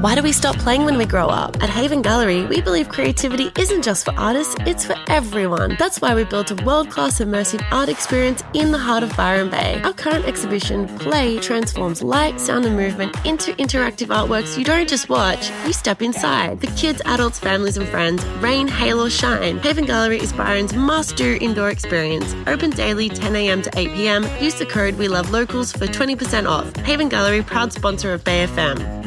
Why do we stop playing when we grow up? At Haven Gallery, we believe creativity isn't just for artists, it's for everyone. That's why we built a world-class immersive art experience in the heart of Byron Bay. Our current exhibition, Play, transforms light, sound and movement into interactive artworks you don't just watch, you step inside. For kids, adults, families and friends, rain, hail or shine, Haven Gallery is Byron's must-do indoor experience. Open daily 10 a.m. to 8 p.m. Use the code WeLoveLocals for 20% off. Haven Gallery, proud sponsor of Bay FM.